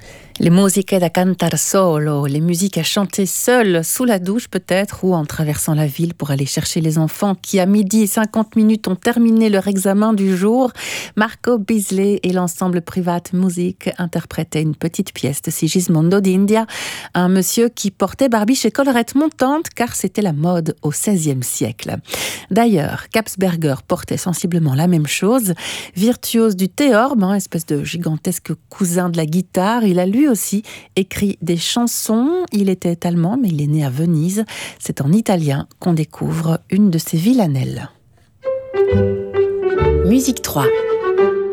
Les musiche da cantar solo, les musiques à chanter seul, sous la douche peut-être, ou en traversant la ville pour aller chercher les enfants qui, à 12h50, ont terminé leur examen du jour. Marco Bisley et l'ensemble Private Music interprétaient une petite pièce de Sigismondo d'India, un monsieur qui portait barbiche et collerette montante car c'était la mode au XVIe siècle. D'ailleurs, Kapsberger portait sensiblement la même chose. Virtuose du théorbe, espèce de gigantesque cousin de la guitare, il a lui aussi écrit des chansons. Il était allemand, mais il est né à Venise. C'est en italien qu'on découvre une de ses villanelles. Musique 3.